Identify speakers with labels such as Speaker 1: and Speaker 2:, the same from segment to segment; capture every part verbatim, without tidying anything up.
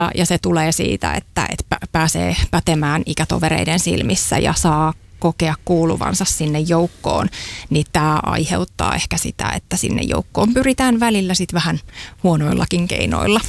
Speaker 1: Ja se tulee siitä, että, että pääsee pätemään ikätovereiden silmissä ja saa kokea kuuluvansa sinne joukkoon, niin tämä aiheuttaa ehkä sitä, että sinne joukkoon pyritään välillä sitten vähän huonoillakin keinoilla.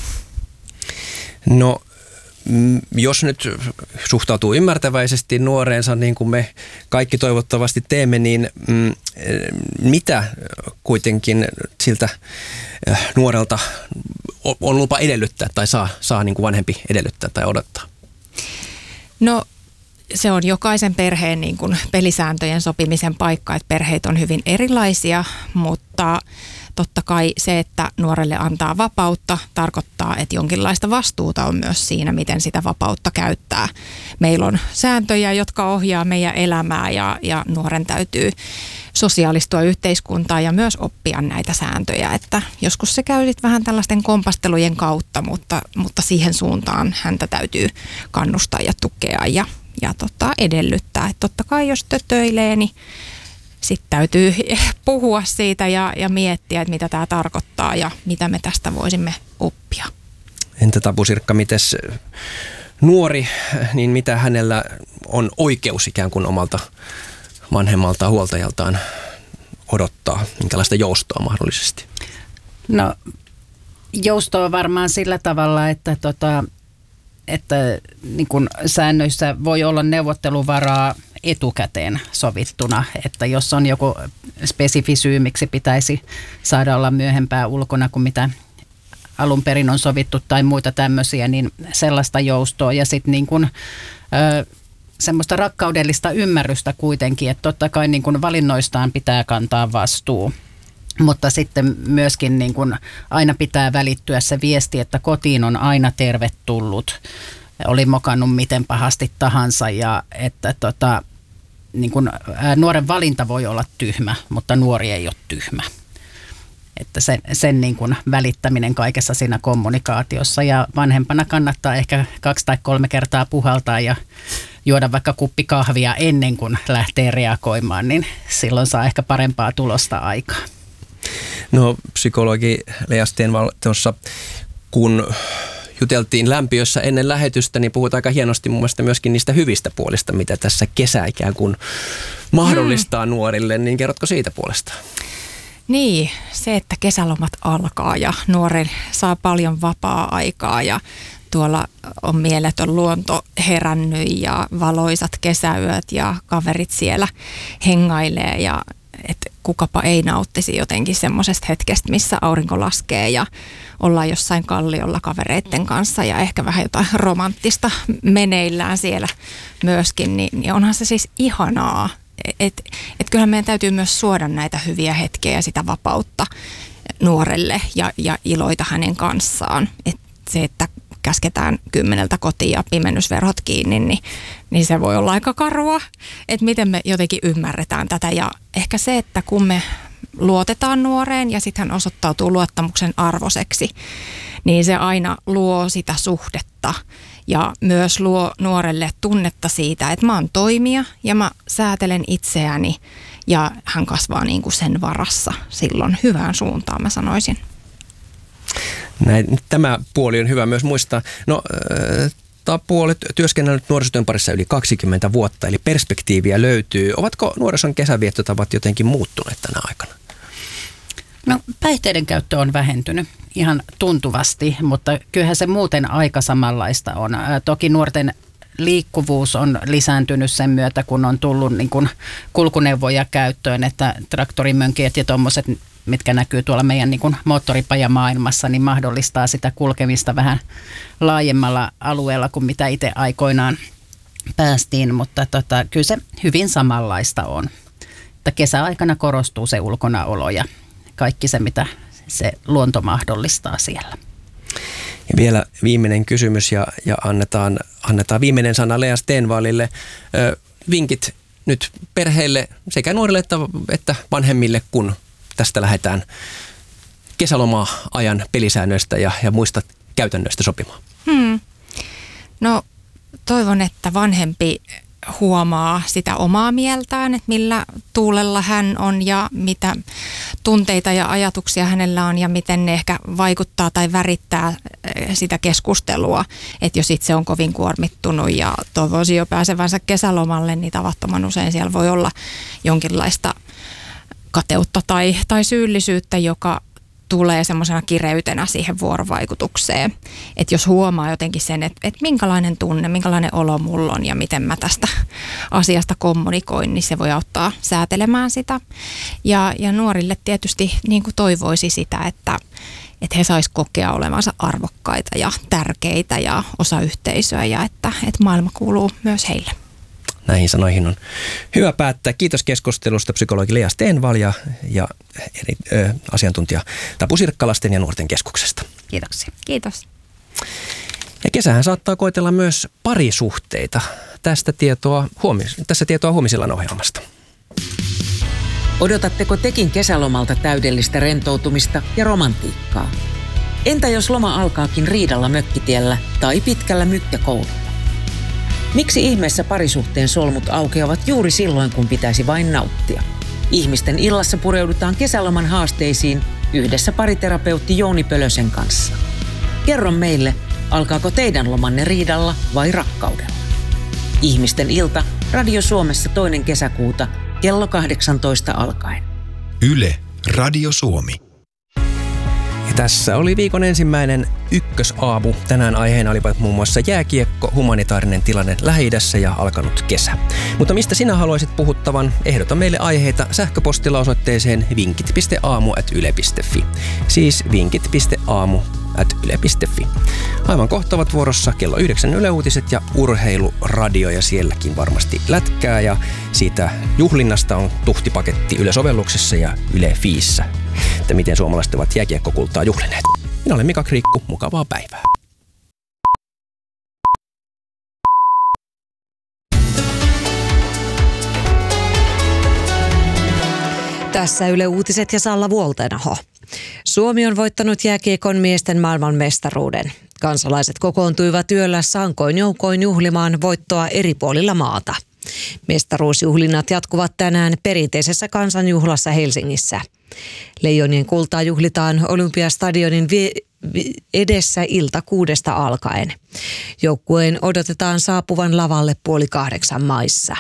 Speaker 2: No, jos nyt suhtautuu ymmärtäväisesti nuoreensa, niin kuin me kaikki toivottavasti teemme, niin mm, mitä kuitenkin siltä nuorelta on lupa edellyttää tai saa, saa niin kuin vanhempi edellyttää tai odottaa?
Speaker 1: No, se on jokaisen perheen niin kuin pelisääntöjen sopimisen paikka, että perheet on hyvin erilaisia, mutta totta kai se, että nuorelle antaa vapautta, tarkoittaa, että jonkinlaista vastuuta on myös siinä, miten sitä vapautta käyttää. Meillä on sääntöjä, jotka ohjaa meidän elämää ja, ja nuoren täytyy sosiaalistua yhteiskuntaan ja myös oppia näitä sääntöjä. Että joskus se käy vähän tällaisten kompastelujen kautta, mutta, mutta siihen suuntaan häntä täytyy kannustaa ja tukea ja, ja tota, edellyttää. Että totta kai jos tötöilee, niin sitten täytyy puhua siitä ja, ja miettiä, että mitä tämä tarkoittaa ja mitä me tästä voisimme oppia.
Speaker 2: Entä Tapu Sirkka, mites nuori, niin mitä hänellä on oikeus ikään kuin omalta vanhemmaltaan, huoltajaltaan odottaa? Minkälaista joustoa mahdollisesti?
Speaker 3: No, joustoa varmaan sillä tavalla, että, tota, että niin kun säännöissä voi olla neuvotteluvaraa etukäteen sovittuna, että jos on joku spesifi syy, miksi pitäisi saada olla myöhempää ulkona kuin mitä alun perin on sovittu tai muita tämmöisiä, niin sellaista joustoa ja sitten niin kuin ö, semmoista rakkaudellista ymmärrystä kuitenkin, että totta kai niin kuin valinnoistaan pitää kantaa vastuu, mutta sitten myöskin niin kuin aina pitää välittyä se viesti, että kotiin on aina tervetullut, oli mokannut miten pahasti tahansa ja että tota, niin kuin, ää, nuoren valinta voi olla tyhmä, mutta nuori ei ole tyhmä. Että sen, sen niin kuin välittäminen kaikessa siinä kommunikaatiossa ja vanhempana kannattaa ehkä kaksi tai kolme kertaa puhaltaa ja juoda vaikka kuppi kahvia ennen kuin lähtee reagoimaan, niin silloin saa ehkä parempaa tulosta aikaa.
Speaker 2: No, psykologi Lea Stenvall tuossa, kun juteltiin lämpiössä ennen lähetystä, niin puhutaan aika hienosti mun mielestä myöskin niistä hyvistä puolista, mitä tässä kesä ikään kuin mahdollistaa hmm. nuorille, niin kerrotko siitä puolesta?
Speaker 1: Niin, se, että kesälomat alkaa ja nuori saa paljon vapaa-aikaa ja tuolla on mieletön luonto herännyt ja valoisat kesäyöt ja kaverit siellä hengailee ja että kukapa ei nauttisi jotenkin semmoisesta hetkestä, missä aurinko laskee ja ollaan jossain kalliolla kavereiden kanssa ja ehkä vähän jotain romanttista meneillään siellä myöskin, niin, niin onhan se siis ihanaa. Että et kyllähän meidän täytyy myös suoda näitä hyviä hetkiä ja sitä vapautta nuorelle ja, ja iloita hänen kanssaan. Et se, että käsketään kymmeneltä kotiin ja pimennysverhot kiinni, niin, niin se voi olla aika karua. Että miten me jotenkin ymmärretään tätä ja ehkä se, että kun me luotetaan nuoreen ja sitten hän osoittautuu luottamuksen arvoiseksi, niin se aina luo sitä suhdetta ja myös luo nuorelle tunnetta siitä, että mä oon toimija ja mä säätelen itseäni ja hän kasvaa niin kuin sen varassa silloin hyvään suuntaan, mä sanoisin.
Speaker 2: Näin, tämä puoli on hyvä myös muistaa. No, äh, Tapu, olet työskennellyt nuorisotyön parissa yli kaksikymmentä vuotta, eli perspektiiviä löytyy. Ovatko nuorison kesäviettotavat jotenkin muuttuneet tänä aikana?
Speaker 3: No, päihteiden käyttö on vähentynyt ihan tuntuvasti, mutta kyllähän se muuten aika samanlaista on. Toki nuorten liikkuvuus on lisääntynyt sen myötä, kun on tullut niin kuin kulkuneuvoja käyttöön, että traktorimönkijät ja tuommoiset, mitkä näkyy tuolla meidän niin kuin moottoripajamaailmassa, niin mahdollistaa sitä kulkemista vähän laajemmalla alueella kuin mitä itse aikoinaan päästiin, mutta tota, kyllä se hyvin samanlaista on. Että kesäaikana korostuu se ulkonaolo ja kaikki se, mitä se luonto mahdollistaa siellä.
Speaker 2: Ja vielä viimeinen kysymys ja, ja annetaan, annetaan viimeinen sana Lea Stenvallille. Ö, vinkit nyt perheille sekä nuorille että, että vanhemmille, kun tästä lähdetään kesäloma-ajan pelisäännöistä ja, ja muista käytännöistä sopimaan.
Speaker 1: Hmm. No toivon, että vanhempi huomaa sitä omaa mieltään, että millä tuulella hän on ja mitä tunteita ja ajatuksia hänellä on ja miten ne ehkä vaikuttaa tai värittää sitä keskustelua. Että jos itse on kovin kuormittunut ja toivoisi jo pääsevänsä kesälomalle, niin tavattoman usein siellä voi olla jonkinlaista kateutta tai, tai syyllisyyttä, joka tulee semmoisena kireytenä siihen vuorovaikutukseen. Että jos huomaa jotenkin sen, että, että minkälainen tunne, minkälainen olo mulla on ja miten mä tästä asiasta kommunikoin, niin se voi auttaa säätelemään sitä. Ja, ja nuorille tietysti niin kuin toivoisi sitä, että, että he sais kokea olevansa arvokkaita ja tärkeitä ja osa yhteisöä ja että, että maailma kuuluu myös heille.
Speaker 2: Näihin sanoihin on hyvä päättää. Kiitos keskustelusta psykologi Lea Stenvall ja, ja eri, ö, asiantuntija Tapu Sirkka Lasten ja nuorten keskuksesta.
Speaker 3: Kiitoksia.
Speaker 1: Kiitos.
Speaker 2: Ja kesähän saattaa koetella myös parisuhteita. Tästä tietoa, huomis, tässä tietoa huomisillan ohjelmasta.
Speaker 4: Odotatteko tekin kesälomalta täydellistä rentoutumista ja romantiikkaa? Entä jos loma alkaakin riidalla mökkitiellä tai pitkällä mykkäkoululla? Miksi ihmeessä parisuhteen solmut aukeavat juuri silloin, kun pitäisi vain nauttia? Ihmisten illassa pureudutaan kesäloman haasteisiin yhdessä pariterapeutti Jouni Pölösen kanssa. Kerro meille, alkaako teidän lomanne riidalla vai rakkaudella? Ihmisten ilta Radio Suomessa toinen kesäkuuta kello kahdeksantoista alkaen.
Speaker 5: Yle, Radio Suomi.
Speaker 2: Ja tässä oli viikon ensimmäinen ykkösaamu. Tänään aiheena olivat muun muassa jääkiekko, humanitaarinen tilanne Lähi-idässä ja alkanut kesä. Mutta mistä sinä haluaisit puhuttavan? Ehdota meille aiheita sähköpostilla osoitteeseen vinkit piste aamu ät yle piste fi. Siis vinkit piste aamu ät yle piste fi. Aivan kohta ovat vuorossa kello yhdeksän Yle Uutiset ja Urheiluradio ja sielläkin varmasti lätkää ja siitä juhlinnasta on tuhtipaketti Yle-sovelluksessa ja Yle Fiissä. Että miten suomalaiset ovat jääkiekkokultaa juhlineet. Minä olen Mika Kriikku, mukavaa päivää.
Speaker 6: Tässä Yle Uutiset ja Salla Vuoltenaho. Suomi on voittanut jääkiekon miesten maailmanmestaruuden. Kansalaiset kokoontuivat yöllä sankoin joukoin juhlimaan voittoa eri puolilla maata. Mestaruusjuhlinnat jatkuvat tänään perinteisessä kansanjuhlassa Helsingissä. Leijonien kultaa juhlitaan Olympiastadionin vie- edessä ilta kuudesta alkaen. Joukkueen odotetaan saapuvan lavalle puoli kahdeksan maissa.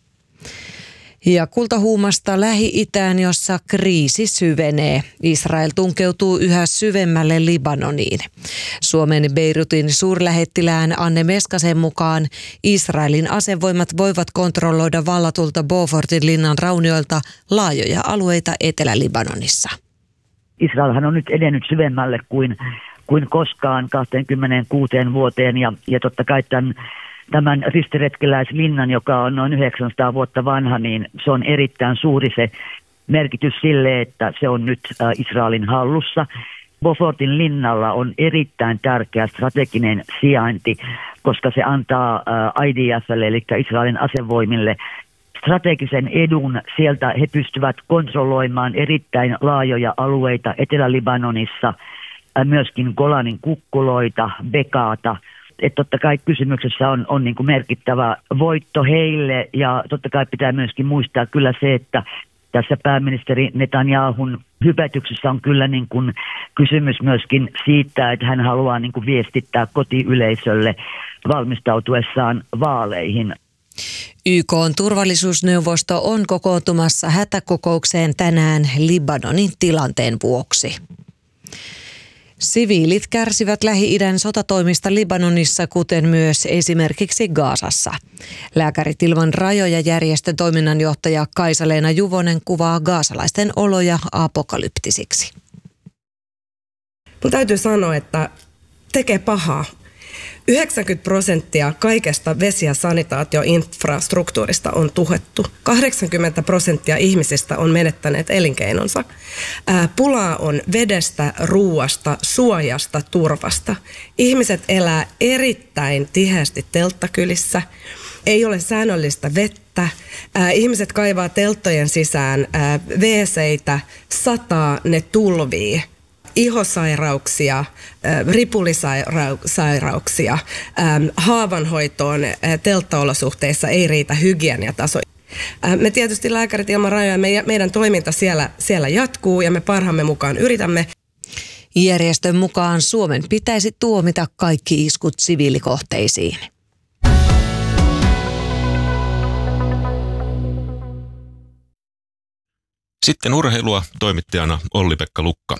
Speaker 6: Ja kultahuumasta Lähi-itään, jossa kriisi syvenee. Israel tunkeutuu yhä syvemmälle Libanoniin. Suomen Beirutin suurlähettilään Anne Meskasen mukaan Israelin asevoimat voivat kontrolloida vallatulta Beaufortin linnan raunioilta laajoja alueita Etelä-Libanonissa.
Speaker 7: Israelhan on nyt edennyt syvemmälle kuin, kuin koskaan kaksikymmentäkuusi vuoteen ja, ja totta kai tämän Tämän ristiretkeläislinnan, joka on noin yhdeksänsataa vuotta vanha, niin se on erittäin suuri se merkitys sille, että se on nyt äh, Israelin hallussa. Beaufortin linnalla on erittäin tärkeä strateginen sijainti, koska se antaa äh, I D F:lle, eli Israelin asevoimille, strategisen edun. Sieltä he pystyvät kontrolloimaan erittäin laajoja alueita Etelä-Libanonissa, äh, myöskin Golanin kukkuloita, Bekaata. Että totta kai kysymyksessä on, on niin kuin merkittävä voitto heille ja totta kai pitää myöskin muistaa kyllä se, että tässä pääministeri Netanyahun hypätyksessä on kyllä niin kuin kysymys myöskin siitä, että hän haluaa niin kuin viestittää kotiyleisölle valmistautuessaan vaaleihin.
Speaker 6: Y K:n turvallisuusneuvosto on kokoontumassa hätäkokoukseen tänään Libanonin tilanteen vuoksi. Siviilit kärsivät Lähi-idän sotatoimista Libanonissa, kuten myös esimerkiksi Gazassa. Lääkärit ilman rajoja -järjestön toiminnanjohtaja Kaisa-Leena Juvonen kuvaa gazalaisten oloja apokalyptisiksi.
Speaker 8: Mun täytyy sanoa, että tekee pahaa. yhdeksänkymmentä prosenttia kaikesta vesi- ja sanitaatioinfrastruktuurista on tuhettu. kahdeksankymmentä prosenttia ihmisistä on menettäneet elinkeinonsa. Ää, pulaa on vedestä, ruuasta, suojasta, turvasta. Ihmiset elää erittäin tiheästi telttakylissä. Ei ole säännöllistä vettä. Ää, ihmiset kaivaa telttojen sisään ää, veeseitä, sataa, ne tulvii. ihosairauksia, ripulisairauksia, haavanhoitoon telttaolosuhteissa ei riitä hygieniataso. Me tietysti Lääkärit ilman rajoja, meidän toiminta siellä, siellä jatkuu ja me parhaamme mukaan yritämme.
Speaker 6: Järjestön mukaan Suomen pitäisi tuomita kaikki iskut siviilikohteisiin.
Speaker 9: Sitten urheilua, toimittajana Olli-Pekka Lukka.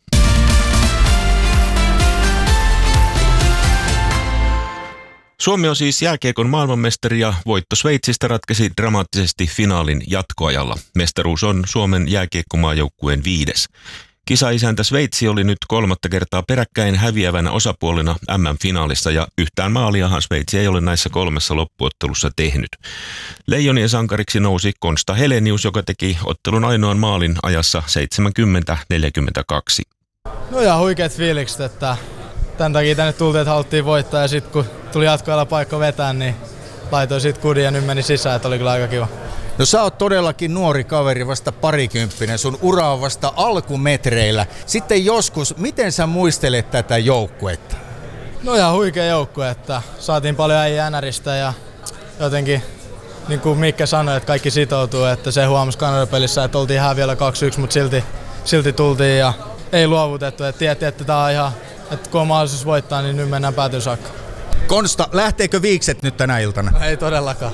Speaker 9: Suomi on siis jääkiekon maailmanmestari ja voitto Sveitsistä ratkesi dramaattisesti finaalin jatkoajalla. Mestaruus on Suomen jääkiekkomaajoukkueen viides. Kisaisäntä Sveitsi oli nyt kolmatta kertaa peräkkäin häviävänä osapuolena M M-finaalissa ja yhtään maaliahan Sveitsi ei ole näissä kolmessa loppuottelussa tehnyt. Leijonien sankariksi nousi Konsta Helenius, joka teki ottelun ainoan maalin ajassa seitsemänkymmentä neljäkymmentäkaksi.
Speaker 10: No ja huikeat fiilikset, että tämän takia tänne tultiin, että haluttiin voittaa ja sitten kun tuli jatkoajalla paikka vetää, niin laitoin siitä kudin ja nyt meni sisään, että oli kyllä aika kiva.
Speaker 11: No sä oot todellakin nuori kaveri, vasta parikymppinen, sun ura on vasta alkumetreillä. Sitten joskus, miten sä muistelet tätä joukkuetta?
Speaker 10: No ja huikea joukkue, että saatiin paljon äijää Näristä ja jotenkin, niin kuin Mikke sanoi, että kaikki sitoutuu, että se huomasi Kanada-pelissä, että oltiin ihan vielä kaksi yksi, mutta silti, silti tultiin ja ei luovutettu, että tiedätte, että tää on ihan, että kun on mahdollisuus voittaa, niin nyt mennään päätyyn saakka.
Speaker 11: Konsta, lähteekö viikset nyt tänä iltana?
Speaker 10: No, ei todellakaan.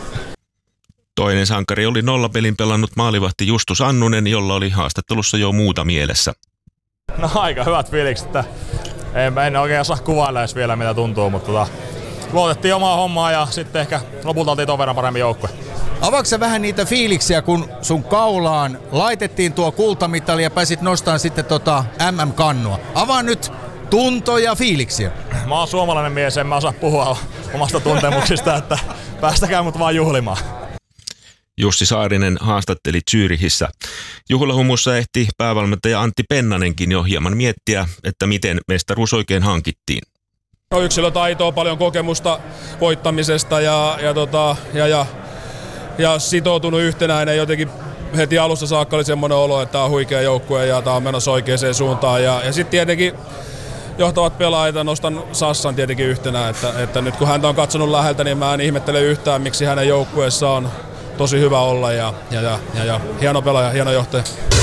Speaker 9: Toinen sankari oli nollapelin pelannut maalivahti Justus Annunen, jolla oli haastattelussa jo muuta mielessä.
Speaker 12: No aika hyvät fiilikset, että en, en oikein saa kuvailla edes vielä mitä tuntuu, mutta tota, luotettiin omaa hommaa ja sitten ehkä lopulta oltiin ton verran paremmin joukkue.
Speaker 11: Avaatko sä vähän niitä fiiliksiä, kun sun kaulaan laitettiin tuo kultamitali ja pääsit nostamaan sitten tota M M-kannua? Avaa nyt tuntoja ja fiiliksiä.
Speaker 12: Mä oon suomalainen mies, en mä osaa puhua omasta tuntemuksista, että päästäkää mut vaan juhlimaan.
Speaker 9: Jussi Saarinen haastatteli Zürichissä. Juhlahumussa ehti päävalmentaja Antti Pennanenkin jo hieman miettiä, että miten mestaruus oikein hankittiin.
Speaker 13: No, yksilötaitoa, paljon kokemusta voittamisesta ja, ja, tota, ja, ja, ja sitoutunut yhtenäinen. Jotenkin heti alusta saakka oli semmoinen olo, että tämä on huikea joukkue ja tämä on menossa oikeaan suuntaan. Ja, ja sitten tietenkin johtavat pelaajat, nostan Sassan tietenkin yhtenä, että, että nyt kun häntä on katsonut läheltä, niin mä en ihmettele yhtään, miksi hänen joukkueessa on tosi hyvä olla ja, ja, ja, ja, ja hieno pelaaja, hieno johtaja.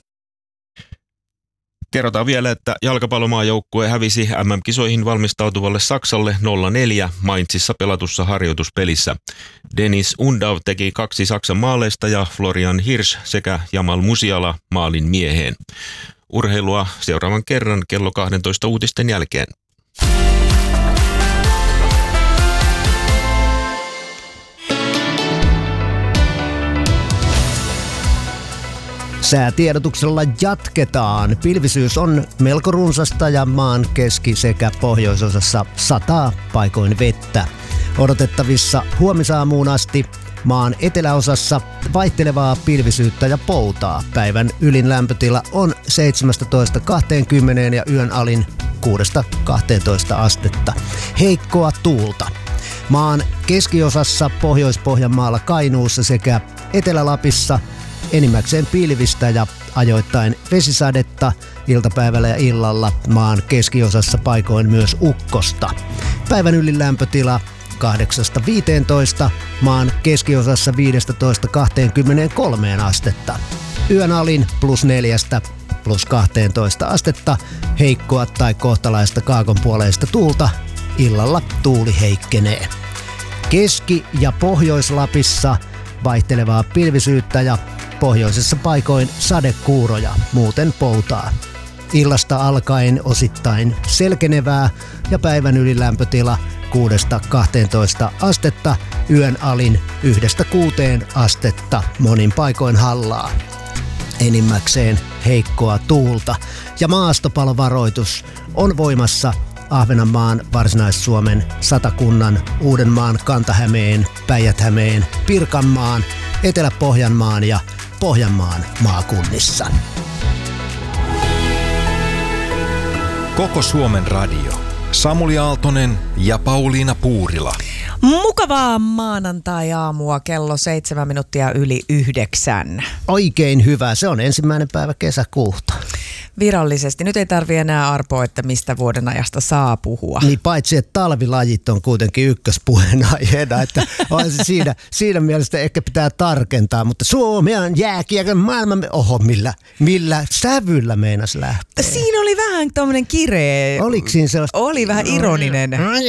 Speaker 9: Kerrotaan vielä, että jalkapallomaajoukkue hävisi M M-kisoihin valmistautuvalle Saksalle nolla neljä Mainzissa pelatussa harjoituspelissä. Dennis Undav teki kaksi Saksan maaleista ja Florian Hirsch sekä Jamal Musiala maalin mieheen. Urheilua seuraavan kerran kello kaksitoista uutisten jälkeen.
Speaker 14: Säätiedotuksella jatketaan. Pilvisyys on melko runsasta ja maan keski- sekä pohjoisosassa sataa paikoin vettä. Odotettavissa huomisaamuun asti maan eteläosassa vaihtelevaa pilvisyyttä ja poutaa. Päivän ylin lämpötila on seitsemästätoista kaksikymmentä ja yön alin kuudesta kahteentoista astetta. Heikkoa tuulta. Maan keskiosassa Pohjois-Pohjanmaalla, Kainuussa sekä Etelä-Lapissa enimmäkseen pilvistä ja ajoittain vesisadetta, iltapäivällä ja illalla maan keskiosassa paikoin myös ukkosta. Päivän ylin lämpötila kahdeksasta viiteentoista, maan keskiosassa viidestätoista kaksikymmentäkolme astetta. Yön alin plus neljästä plus kahteentoista astetta, heikkoa tai kohtalaista kaakonpuoleista tuulta, illalla tuuli heikkenee. Keski- ja Pohjois-Lapissa vaihtelevaa pilvisyyttä ja pohjoisessa paikoin sadekuuroja, muuten poutaa. Illasta alkaen osittain selkenevää ja päivän ylilämpötila kuudesta kahteentoista astetta, yön alin yhdestä kuuteen astetta, monin paikoin hallaa. Enimmäkseen heikkoa tuulta ja maastopalovaroitus on voimassa Ahvenanmaan, Varsinais-Suomen, Satakunnan, Uudenmaan, Kanta-Hämeen, Päijät-Hämeen, Pirkanmaan, Etelä-Pohjanmaan ja Pohjanmaan maakunnissa.
Speaker 5: Koko Suomen radio. Samuli Aaltonen ja Pauliina Puurila.
Speaker 15: Mukavaa maanantai-aamua kello seitsemän minuuttia yli yhdeksän.
Speaker 14: Oikein hyvä. Se on ensimmäinen päivä kesäkuuta.
Speaker 15: virallisesti. Nyt ei tarvitse enää arpoa, että mistä vuoden ajasta saa puhua.
Speaker 14: Niin paitsi, että talvilajit on kuitenkin ykköspuheenaiheena, että on se siinä, siinä mielessä ehkä pitää tarkentaa, mutta Suomi on jääkiekon maailman... Oho, millä, millä sävyllä meinas lähtee?
Speaker 15: Siinä oli vähän tommonen kireä.
Speaker 14: Oliko siinä sellaista?
Speaker 15: Oli vähän ironinen.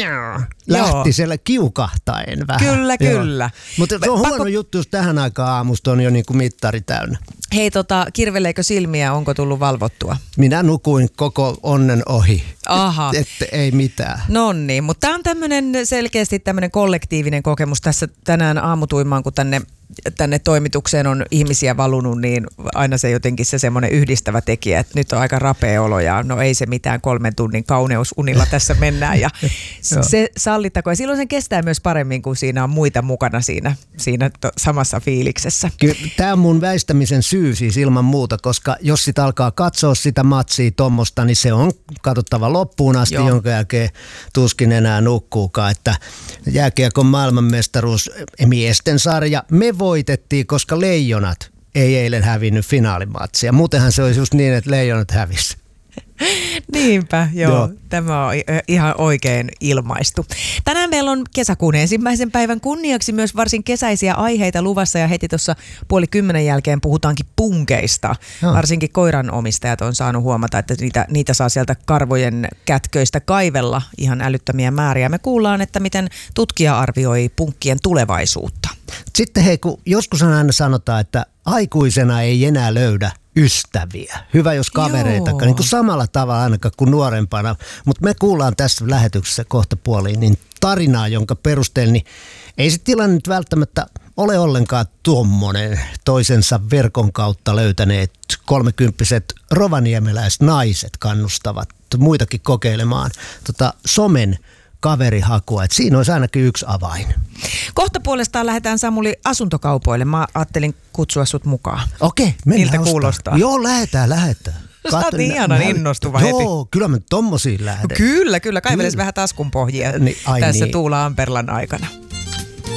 Speaker 14: Lähti siellä kiukahtaen vähän.
Speaker 15: Kyllä,
Speaker 14: Joo.
Speaker 15: kyllä.
Speaker 14: Mutta se on
Speaker 15: Pakko...
Speaker 14: huono juttu, jos tähän aikaan aamusta on jo niin kuin mittari täynnä.
Speaker 15: Hei, tota, kirveleekö silmiä, onko tullut valvottua?
Speaker 14: Minä nukuin koko onnen ohi.
Speaker 15: Aha.
Speaker 14: Että ei mitään.
Speaker 15: No niin, mutta tämä on tämmöinen selkeästi tämmöinen kollektiivinen kokemus tässä tänään aamutuimaan, kun tänne tänne toimitukseen on ihmisiä valunut, niin aina se jotenkin se semmoinen yhdistävä tekijä, että nyt on aika rapea olo ja no ei se mitään kolmen tunnin kauneusunilla tässä mennään ja se sallittako. Ja silloin sen kestää myös paremmin, kun siinä on muita mukana siinä, siinä to, samassa fiiliksessä.
Speaker 14: Kyllä, tämä on mun väistämisen syy siis ilman muuta, koska jos sitä alkaa katsoa sitä matsia tommosta, niin se on katsottava loppuun asti, Joo. jonka jälkeen tuskin enää nukkuukaan, että jääkiekon maailmanmestaruus miesten sarja, me voitettiin, koska Leijonat ei eilen hävinnyt finaalimatsia. Muutenhan se olisi just niin, että Leijonat hävisi.
Speaker 15: Niinpä, joo. joo. Tämä on ihan oikein ilmaistu. Tänään meillä on kesäkuun ensimmäisen päivän kunniaksi myös varsin kesäisiä aiheita luvassa ja heti tuossa puoli kymmenen jälkeen puhutaankin punkeista. No. Varsinkin koiranomistajat on saanut huomata, että niitä, niitä saa sieltä karvojen kätköistä kaivella ihan älyttömiä määriä. Me kuullaan, että miten tutkija arvioi punkkien tulevaisuutta.
Speaker 14: Sitten hei, kun joskus aina sanotaan, että aikuisena ei enää löydä ystäviä. Hyvä, jos kavereitakaan, niin kuin samalla tavalla ainakaan kuin nuorempana. Mutta me kuullaan tässä lähetyksessä kohta puoliin niin tarinaa, jonka perusteella niin ei se tilanne nyt välttämättä ole ollenkaan tuommoinen. Toisensa verkon kautta löytäneet kolmekymppiset rovaniemeläiset naiset kannustavat muitakin kokeilemaan tota, somen kaverihakua. Että siinä olisi ainakin yksi avain.
Speaker 15: Kohta puolestaan lähdetään Samuli asuntokaupoille. Mä ajattelin kutsua sut mukaan.
Speaker 14: Okei, mennään.
Speaker 15: Miltä kuulostaa?
Speaker 14: Joo, lähdetään, lähdetään.
Speaker 15: Sä oot ihanan innostuva heti.
Speaker 14: Joo, kyllä mä tommosiin lähden.
Speaker 15: No kyllä, kyllä. Kaiveles vähän taskun pohjia niin, tässä niin. Tuula Amperlan aikana.